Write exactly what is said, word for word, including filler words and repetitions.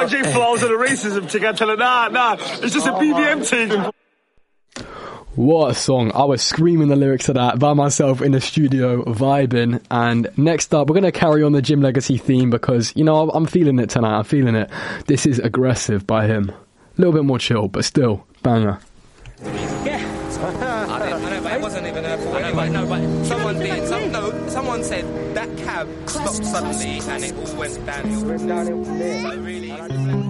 J Flowers and the racism chick. I tell her, nah, nah, it's just a B B M thing. What a song. I was screaming the lyrics to that by myself in the studio, vibing. And next up, we're going to carry on the Jim Legacy theme because, you know, I'm feeling it tonight. I'm feeling it. This is Aggressive by him. A little bit more chill, but still, banger. Yeah. I, don't, I know, but it wasn't even her fault. I know, but, no, but someone did. Some, no, someone said that cab stopped suddenly and it all went downhill. It went downhill from there. So really...